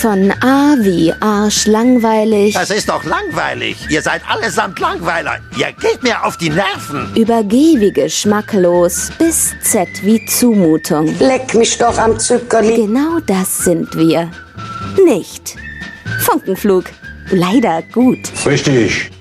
Von A wie Arsch langweilig. Das ist doch langweilig. Ihr seid allesamt Langweiler. Ihr geht mir auf die Nerven. Über G wie geschmacklos bis Z wie Zumutung. Leck mich doch am Zuckerli. Genau das sind wir. Nicht. Funkenflug. Leider gut. Richtig.